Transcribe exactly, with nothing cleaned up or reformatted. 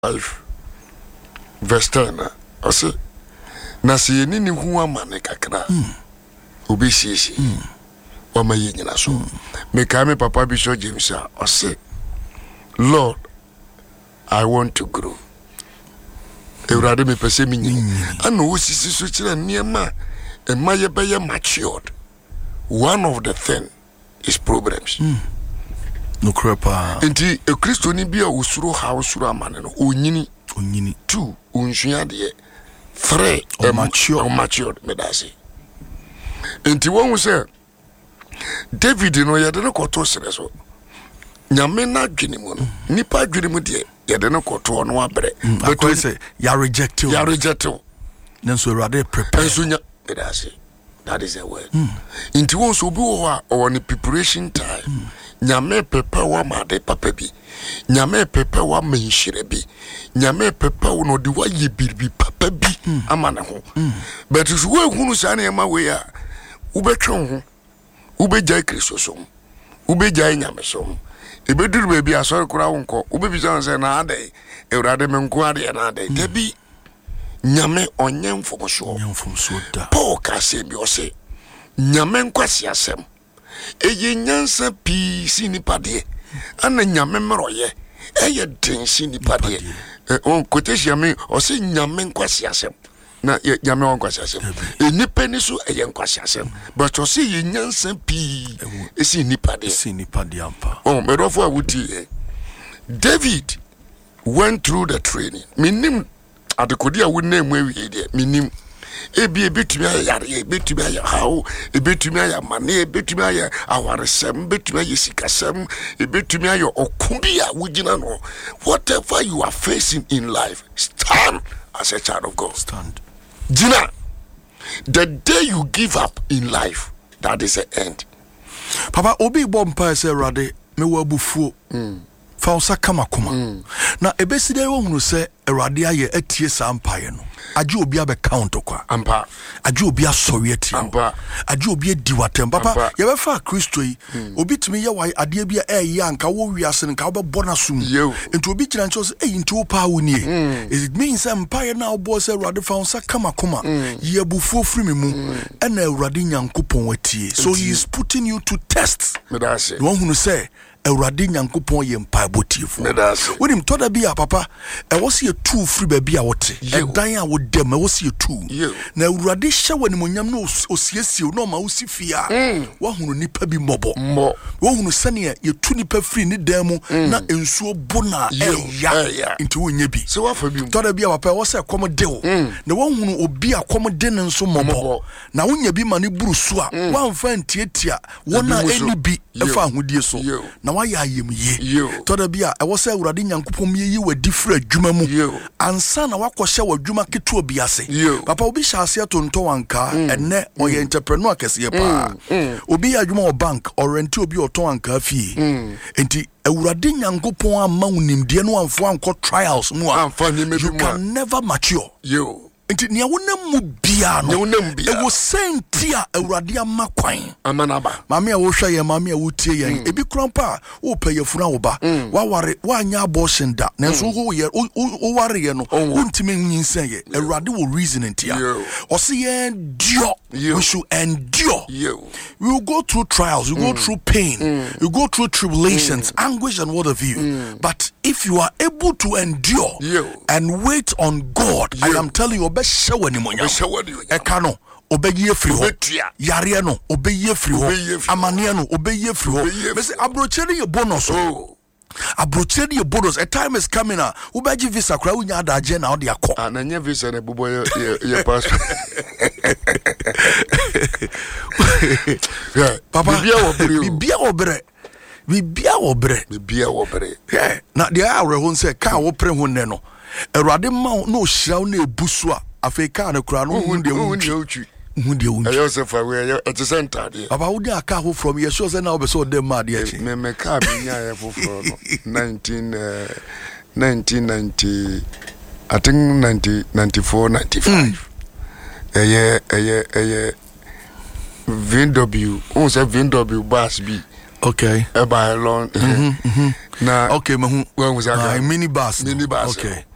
five verse ten I say na se ni ni hu amane kakra obi siesie o ma ye nyina so me ka me papa Bishop James I say Lord I want to grow Ewurade me pese mi nyi ana wo sisi so kire niema e ma ye be ye matured. One of the thing is problems. Mm. No crepa. Enti e Kristo ni bia usuro ha usuro amane no onyini onyini. Two unsua de. Three or mature or matured me da say. Enti won say David no ye de no koto sere so. Nyame na dwene mu no. Nipa dwene mu de ye de no koto no abre. But we say ya reject you. Ya reject you. Nanso Ewurade prepare. Enso nya me da say. That is a word. Inti won so bi wo ha or on preparation time. Mm. Nyame pepe wa ma de papa bi. Nyame pepe wa menhire bi. Nyame pepe wo no de wa ye bi papa bi ama ne ho. But so we hunu sa na ma we a wo betwe ho. Wo be jai Kristo so. Wo be jai nyame so. E be duru ba bi asori kura wo nko. Wo be bi say na ade. Ewurade me nko ade na ade. Da bi nyame onyem fo so onyem fo so da Paul ka se bi o se nyame nkwasi asem eye nyansa pi si nipa de ana nyame mroye eye den si nipa de on quotation me o se nyame nkwasi asem na nyame nkwasi asem e nipa ni so eye nkwasi asem but o se ye nyansa pi e si nipa de si nipa de ampa oh me do fo awuti David went through the training minim adekodi a wonam awie de minim ebi ebetumi ayare ebetumi ayare hawo ebetumi ayare mane ebetumi ayare awaresem ebetumi ayare sikasem ebetumi ayare okumbi a wugina no. Whatever you are facing in life, stand as a child of God. Stand. Gina, the day you give up in life, that is the end. Papa obi bompa say Ewurade me wo abufuo Fausa kama kuma mm. Na ebeside wo hunu se Ewurade aye atie sa mpaye no age obi abe count kwa ampa age obi asori atie ampa age obi edi watem papa ye be fa Kristo yi mm. obi timi ye wai ade bia e ye anka wo wiase nka wo be bona sum enti obi kira ncho se e nti wo pa wo nie mm. It means mpaye na obo se Ewurade Fausa kama kuma mm. ye bufuo firi me mu mm. Ena Ewurade Nyankopon watie so he is putting you to test me da se wo hunu se Ewurade Nyankopon ye mpa botiefo wonim toda bia papa e wo se tu free ba bia wote e dan a wo dem e wo se tu na Ewurade hye wani monyam no osiesie no ma wo si fia wo hunu nipa bi mbobo wo hunu sane ye tu nipa free ni dan mu na ensuo bona e ya nti wo nya bi se wa fa bi toda bia papa wo se kom de wo na wo hunu obi akom de ne nso mbobo na wo nya bi ma ne burusu a wo amfa ntietia wo na eni bi e fa ahodie so na wa ya yem ye toda bia e wo se Ewurade Nyankopon ye yi wa difra adwuma mu ansa na wakɔhye wa adwuma keto obi ase papa obi hya ase atonto wanka enne oye entrepreneur kese pa obi ya adwuma o bank orenti obi oton wanka fie enti Ewurade Nyankopon amma unimde no amfo anko trials no a you can never mature yo enti nia wonam mu bia no e wo senti a Ewurade amma kwan amanaba maame a wo hwa ye maame a wo tie ye ebi krampa wo payefuna wo ba wa ware wa anya abortion da nanso wo ye wo ware ye no wontimi nyinsan ye Ewurade wo reason entia o se ye endure we should endure we will go through trials we go through pain we go through tribulations anguish and what have you but if you are able to endure and wait on God I am telling you show any money ekano obeye free ho yare no obeye free ho amane no obeye free ho me say abrocheri ye bonus oh abrocheri ye bonus a time is coming na obeji visa kra unya adaje na ode akọ ananya visa na bubo ye ye passport papa bibia wo bre bibia wo bre bibia wo bre bibia wo bre na de awre ho nse ka wo pre ho ne no Ewurade ma no hiraw na ebusu a afeka na kura no hu de wuntwi hu de wuntwi ayo se fa we ayo et center de baba wo de aka ho from ye sure say na obeso de ma de achi me me ka bi nya ye foforo no nineteen nineteen ninety I think ninety ninety-four ninety-five eye eye eye V W on say V W bus B okay e ba long mhm mhm na okay me hu when was that mini bus mini bus okay